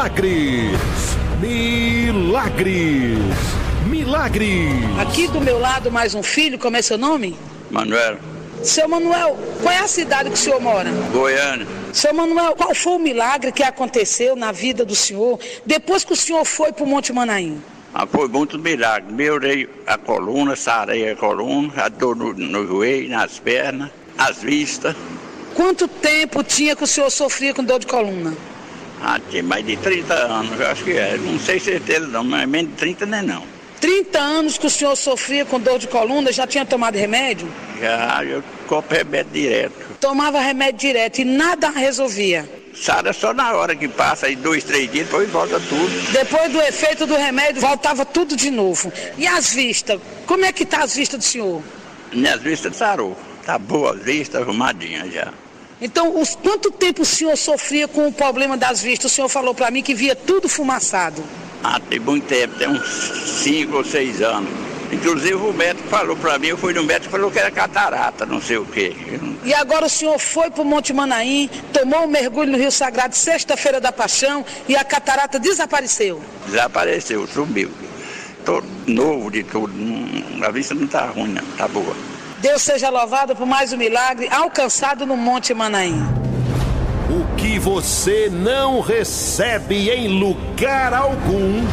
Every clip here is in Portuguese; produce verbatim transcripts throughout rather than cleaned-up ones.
milagres, milagres, milagres. Aqui do meu lado mais um filho, como é seu nome? Manuel. Seu Manuel, qual é a cidade que o senhor mora? Goiânia. Seu Manuel, qual foi o milagre que aconteceu na vida do senhor depois que o senhor foi para o Monte Manaim? Ah, foi muito milagre. Melhorei a coluna, sarei a coluna, a dor no, no joelho, nas pernas, as vistas. Quanto tempo tinha que o senhor sofria com dor de coluna? Ah, tinha mais de trinta anos, eu acho que é. Não sei certeza não, mas menos de trinta não é não. trinta anos que o senhor sofria com dor de coluna, já tinha tomado remédio? Já, eu compro remédio direto. Tomava remédio direto e nada resolvia? Sara só na hora que passa, aí dois, três dias, depois volta tudo. Depois do efeito do remédio, voltava tudo de novo. E as vistas? Como é que tá as vistas do senhor? Minhas vistas sarou. Tá boa as vistas, arrumadinha já. Então, os, quanto tempo o senhor sofria com o problema das vistas? O senhor falou para mim que via tudo fumaçado. Ah, tem muito tempo, tem uns cinco ou seis anos. Inclusive o médico falou para mim, eu fui no médico e falou que era catarata, não sei o quê. E agora o senhor foi para o Monte Manaim, tomou um mergulho no Rio Sagrado, sexta-feira da Paixão, e a catarata desapareceu? Desapareceu, sumiu. Tô novo de tudo, a vista não tá ruim não, tá boa. Deus seja louvado por mais um milagre alcançado no Monte Manaim. O que você não recebe em lugar algum,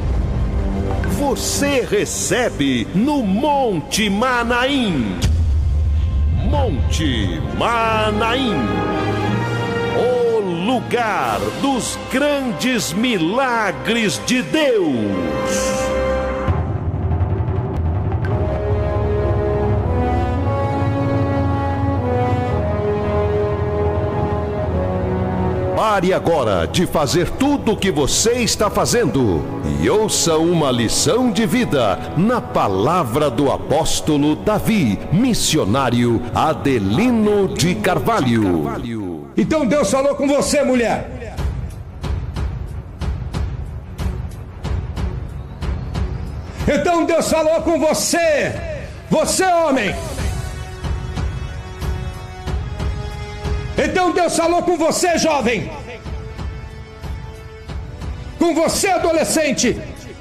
você recebe no Monte Manaim. Monte Manaim, o lugar dos grandes milagres de Deus. Pare agora de fazer tudo o que você está fazendo e ouça uma lição de vida na palavra do apóstolo Davi, missionário Adelino de Carvalho. Então Deus falou com você, mulher. Então Deus falou com você, você homem. Então Deus falou com você, jovem. Com você, adolescente.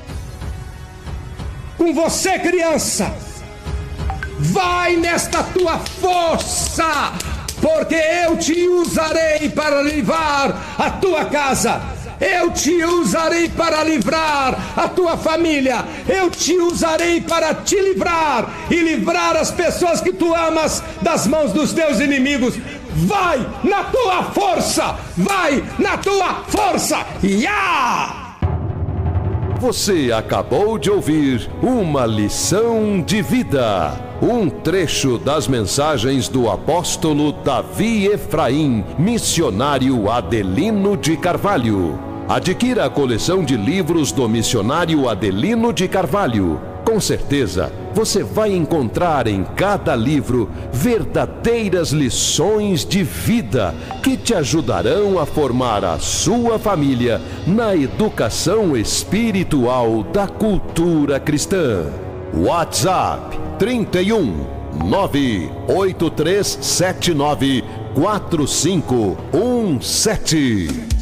Com você, criança. Vai nesta tua força, porque eu te usarei para livrar a tua casa. Eu te usarei para livrar a tua família. Eu te usarei para te livrar e livrar as pessoas que tu amas das mãos dos teus inimigos. Vai na tua força! Vai na tua força! Ya! Você acabou de ouvir uma lição de vida. Um trecho das mensagens do apóstolo Davi Efraim, missionário Adelino de Carvalho. Adquira a coleção de livros do missionário Adelino de Carvalho. Com certeza, você vai encontrar em cada livro verdadeiras lições de vida que te ajudarão a formar a sua família na educação espiritual da cultura cristã. WhatsApp trinta e um, nove oito três sete nove, quatro cinco um sete.